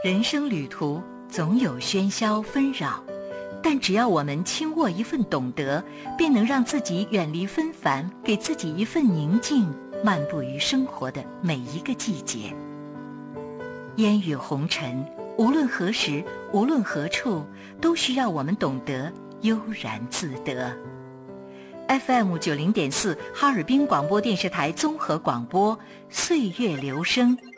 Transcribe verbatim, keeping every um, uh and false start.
人生旅途总有喧嚣纷扰，但只要我们轻握一份懂得，便能让自己远离纷繁，给自己一份宁静，漫步于生活的每一个季节。烟雨红尘，无论何时，无论何处，都需要我们懂得悠然自得。F M 九零点四 哈尔滨广播电视台综合广播，岁月流声。